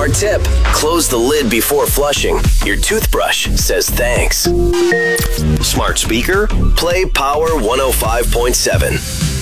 smart tip. Close the lid before flushing. Your toothbrush says thanks. Smart speaker? Play Power 105.7.